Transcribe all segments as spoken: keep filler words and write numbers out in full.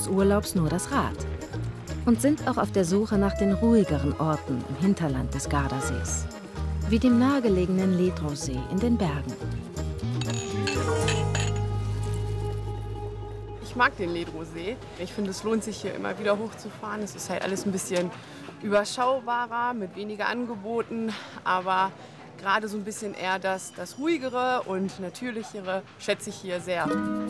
ihres Urlaubs nur das Rad und sind auch auf der Suche nach den ruhigeren Orten im Hinterland des Gardasees, wie dem nahegelegenen Ledrosee in den Bergen. Ich mag den Ledrosee. Ich finde, es lohnt sich hier immer wieder hochzufahren. Es ist halt alles ein bisschen überschaubarer, mit weniger Angeboten, aber gerade so ein bisschen eher das, das ruhigere und natürlichere schätze ich hier sehr.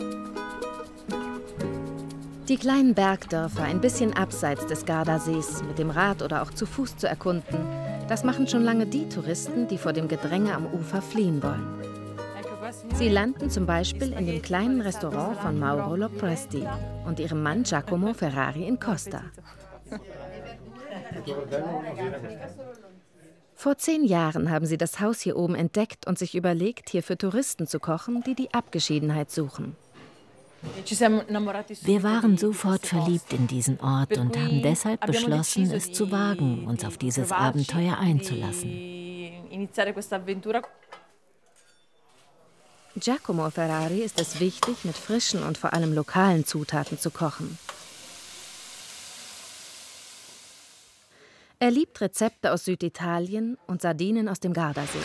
Die kleinen Bergdörfer ein bisschen abseits des Gardasees mit dem Rad oder auch zu Fuß zu erkunden, das machen schon lange die Touristen, die vor dem Gedränge am Ufer fliehen wollen. Sie landen zum Beispiel in dem kleinen Restaurant von Mauro Lopresti und ihrem Mann Giacomo Ferrari in Costa. Vor zehn Jahren haben sie das Haus hier oben entdeckt und sich überlegt, hier für Touristen zu kochen, die die Abgeschiedenheit suchen. Wir waren sofort verliebt in diesen Ort und haben deshalb beschlossen, es zu wagen, uns auf dieses Abenteuer einzulassen. Giacomo Ferrari ist es wichtig, mit frischen und vor allem lokalen Zutaten zu kochen. Er liebt Rezepte aus Süditalien und Sardinen aus dem Gardasee.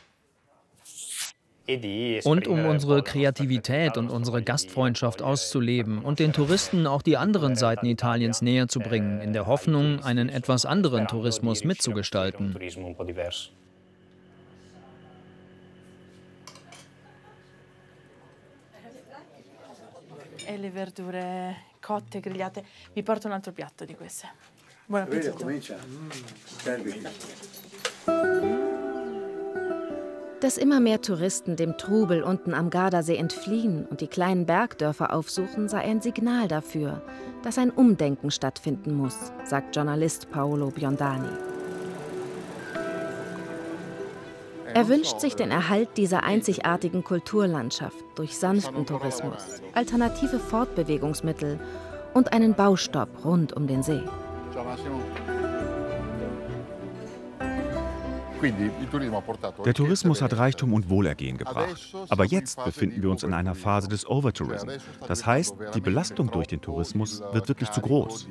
Und um unsere Kreativität und unsere Gastfreundschaft auszuleben und den Touristen auch die anderen Seiten Italiens näher zu bringen, in der Hoffnung, einen etwas anderen Tourismus mitzugestalten. E le verdure cotte, grigliate. Vi porto un altro piatto di queste. Buon appetito. Dass immer mehr Touristen dem Trubel unten am Gardasee entfliehen und die kleinen Bergdörfer aufsuchen, sei ein Signal dafür, dass ein Umdenken stattfinden muss, sagt Journalist Paolo Biondani. Er wünscht sich den Erhalt dieser einzigartigen Kulturlandschaft durch sanften Tourismus, alternative Fortbewegungsmittel und einen Baustopp rund um den See. Der Tourismus hat Reichtum und Wohlergehen gebracht. Aber jetzt befinden wir uns in einer Phase des Overtourism. Das heißt, die Belastung durch den Tourismus wird wirklich zu groß.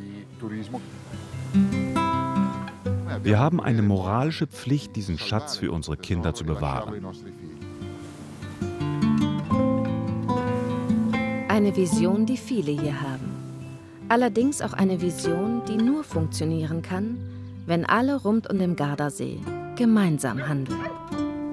Wir haben eine moralische Pflicht, diesen Schatz für unsere Kinder zu bewahren. Eine Vision, die viele hier haben. Allerdings auch eine Vision, die nur funktionieren kann, wenn alle rund um den Gardasee gemeinsam handeln.